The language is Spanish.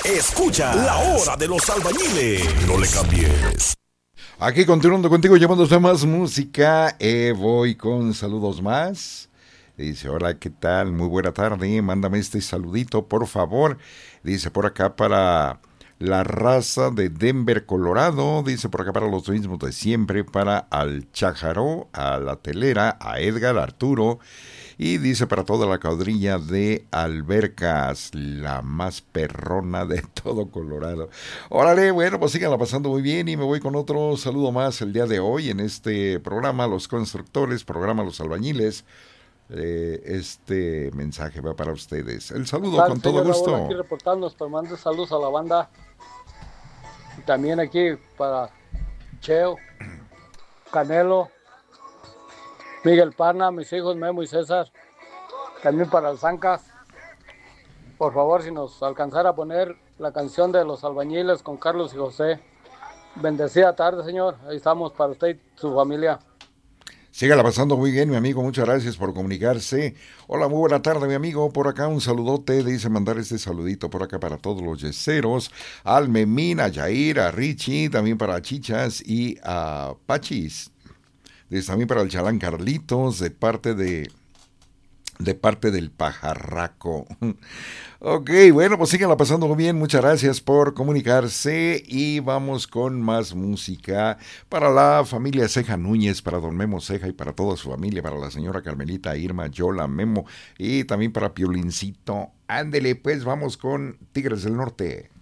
Escucha La Hora de los Albañiles. No le cambies. Aquí continuando contigo, llevándote más música, voy con saludos más. Dice, hola, ¿qué tal? Muy buena tarde, mándame este saludito, por favor. Dice, por acá para la raza de Denver, Colorado. Dice, por acá para los mismos de siempre, para Al Chájaro, a La Telera, a Edgar, Arturo. Y dice, para toda la cuadrilla de Albercas, la más perrona de todo Colorado. Órale, bueno, pues síganla pasando muy bien y me voy con otro saludo más el día de hoy en este programa Los Constructores, programa Los Albañiles. Este mensaje va para ustedes. El saludo con todo gusto. Aquí reportándonos, pero mando saludos a la banda. Y también aquí para Cheo, Canelo, Miguel Parna, mis hijos Memo y César. También para el Zancas. Por favor, si nos alcanzara a poner la canción de Los Albañiles con Carlos y José. Bendecida tarde, señor. Ahí estamos para usted y su familia. Sígala pasando muy bien, mi amigo. Muchas gracias por comunicarse. Hola, muy buena tarde, mi amigo. Por acá un saludote. Dice mandar este saludito por acá para todos los yeseros. Al Memín, a Jair, a Richie, también para Chichas y a Pachis. Dice también para el Chalán Carlitos, de parte del pajarraco. Ok, bueno, pues síganla pasando muy bien. Muchas gracias por comunicarse y vamos con más música para la familia Ceja Núñez, para don Memo Ceja y para toda su familia, para la señora Carmelita, Irma, Yola, Memo y también para Piolincito. Ándele, pues vamos con Tigres del Norte.